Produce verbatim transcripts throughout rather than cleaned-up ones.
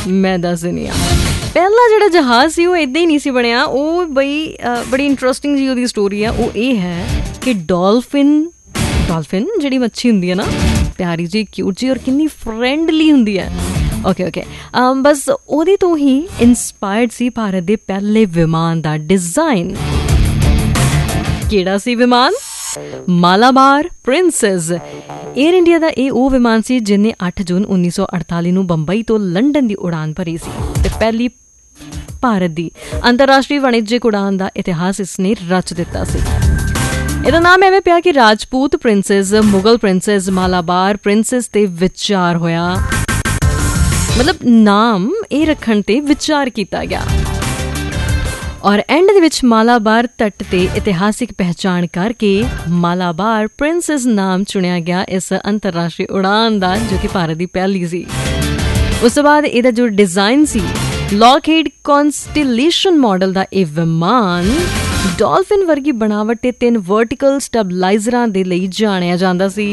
ਮੈਂ ਦੱਸ ਦਿੰਦੀ ਹਾਂ। ਪਹਿਲਾ ਜਿਹੜਾ ਜਹਾਜ਼ ਸੀ ਉਹ ਇੱਦਾਂ ਹੀ ਨਹੀਂ ਸੀ ਬਣਿਆ। ਉਹ ਬਈ ਬੜੀ ਇੰਟਰਸਟਿੰਗ ਜੀ ਉਹਦੀ ਸਟੋਰੀ ਆ। ਉਹ ਇਹ ਹੈ ਕਿ ਡੋਲਫਿਨ ਡੋਲਫਿਨ ਜਿਹੜੀ ਮੱਛੀ ਹੁੰਦੀ ਹੈ ਨਾ, ਪਿਆਰੀ ਜੀ, ਕਿਊਟ ਜੀ, ਔਰ ਕਿੰਨੀ ਫਰੈਂਡਲੀ ਹੁੰਦੀ ਹੈ। ਓਕੇ ਓਕੇ ਬਸ ਉਹਦੇ ਤੋਂ ਹੀ ਇੰਸਪਾਇਰਡ ਸੀ ਭਾਰਤ ਦੇ ਪਹਿਲੇ ਵਿਮਾਨ ਦਾ ਡਿਜ਼ਾਈਨ। ਕਿਹੜਾ ਸੀ ਵਿਮਾਨ? ਮਾਲਾਬਾਰ ਪ੍ਰਿੰਸੈਸ। ਏਅਰ ਇੰਡੀਆ ਦਾ ਇਹ ਉਹ ਵਿਮਾਨ ਸੀ ਜਿਹਨੇ ਅੱਠ ਜੂਨ ਉੱਨੀ ਸੌ ਅੜਤਾਲੀ ਨੂੰ ਬੰਬਈ ਤੋਂ ਲੰਡਨ ਦੀ ਉਡਾਨ ਭਰੀ ਸੀ ਤੇ ਪਹਿਲੀ ਭਾਰਤ ਦੀ ਅੰਤਰਰਾਸ਼ਟਰੀ ਵਾਣਿਜਿਕ ਉਡਾਨ ਦਾ ਇਤਿਹਾਸ ਇਸਨੇ ਰਚ ਦਿੱਤਾ ਸੀ। ਇਹਦਾ ਨਾਮ ਐਵੇਂ ਪਿਆ ਕਿ Rajput princess, Mughal princess, Malabar princess ਤੇ ਵਿਚਾਰ ਹੋਇਆ। ਮਤਲਬ ਨਾਮ ਇਹ ਰੱਖਣ ਤੇ ਵਿਚਾਰ ਕੀਤਾ ਗਿਆ ਔਰ ਐਂਡ ਦੇ ਵਿੱਚ ਮਾਲਾਬਾਰ ਤੱਟ ਤੇ ਇਤਿਹਾਸਿਕ ਪਹਿਚਾਣ ਕਰਕੇ ਮਾਲਾਬਾਰ ਪ੍ਰਿੰਸੈਸ ਨਾਮ ਚੁਣਿਆ ਗਿਆ ਇਸ ਅੰਤਰਰਾਸ਼ਟਰੀ ਉਡਾਨ ਦਾ, ਜੋ ਕਿ ਭਾਰਤ ਦੀ ਪਹਿਲੀ ਸੀ। ਉਸ ਤੋਂ ਬਾਅਦ ਇਹਦਾ ਜੋ ਡਿਜ਼ਾਈਨ ਸੀ, ਲੌਕਹੀਡ ਕੌਨਸਟੀਲੇਸ਼ਨ ਮਾਡਲ ਦਾ ਇਹ ਵਿਮਾਨ ਡੋਲਫਿਨ ਵਰਗੀ ਬਣਾਵਟ ਤੇ ਤਿੰਨ ਵਰਟੀਕਲ ਸਟੈਬਲਾਈਜ਼ਰਾਂ ਦੇ ਲਈ ਜਾਣਿਆ ਜਾਂਦਾ ਸੀ।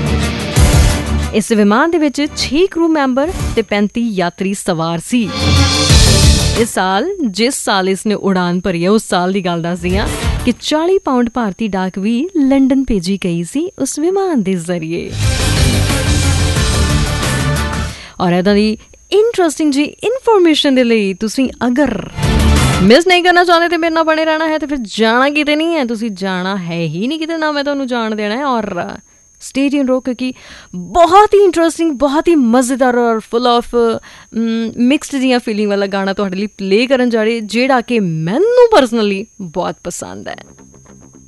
ਇਸ ਵਿਮਾਨ ਦੇ ਵਿੱਚ ਛੇ ਕਰੂ ਮੈਂਬਰ ਤੇ ਪੈਂਤੀ ਯਾਤਰੀ ਸਵਾਰ ਸੀ। ਇਸ ਸਾਲ ਜਿਸ ਸਾਲ ਇਸ ਨੇ ਉਡਾਨ ਭਰੀ ਹੈ ਉਸ ਸਾਲ ਦੀ ਗੱਲ ਦੱਸਦੀ ਹਾਂ ਕਿ ਚਾਲੀ ਪਾਉਂਡ ਭਾਰਤੀ ਡਾਕ ਵੀ ਲੰਡਨ ਭੇਜੀ ਗਈ ਸੀ ਉਸ ਵਿਮਾਨ ਦੇ ਜ਼ਰੀਏ। ਔਰ ਇੱਦਾਂ ਦੀ ਇੰਟਰਸਟਿੰਗ ਜੀ ਇਨਫੋਰਮੇਸ਼ਨ ਦੇ ਲਈ ਤੁਸੀਂ ਅਗਰ ਮਿਸ ਨਹੀਂ ਕਰਨਾ ਚਾਹੁੰਦੇ ਤੇ ਮੇਰੇ ਨਾਲ ਬਣੇ ਰਹਿਣਾ ਹੈ ਤੇ ਫਿਰ ਜਾਣਾ ਕਿਤੇ ਨਹੀਂ ਹੈ, ਤੁਸੀਂ ਜਾਣਾ ਹੈ ਹੀ ਨਹੀਂ ਕਿਤੇ, ਨਾ ਮੈਂ ਤੁਹਾਨੂੰ ਜਾਣ ਦੇਣਾ ਹੈ। ਔਰ ਸਟੇ ਟਿਊਨ ਰਹੋ ਕਿਉਂਕਿ ਬਹੁਤ ਹੀ ਇੰਟਰਸਟਿੰਗ, ਬਹੁਤ ਹੀ ਮਜ਼ੇਦਾਰ ਔਰ ਫੁੱਲ ਆਫ ਮਿਕਸਡ ਜਿਹੀਆਂ ਫੀਲਿੰਗ ਵਾਲਾ ਗਾਣਾ ਤੁਹਾਡੇ ਲਈ ਪਲੇ ਕਰਨ ਜਾ ਰਹੀ, ਜਿਹੜਾ ਕਿ ਮੈਨੂੰ ਪਰਸਨਲੀ ਬਹੁਤ ਪਸੰਦ ਹੈ।